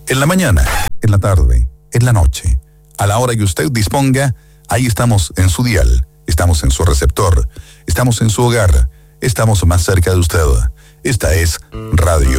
En la mañana, en la tarde, en la noche, a la hora que usted disponga, ahí estamos en su dial, estamos en su receptor, estamos en su hogar, estamos más cerca de usted. Esta es Radio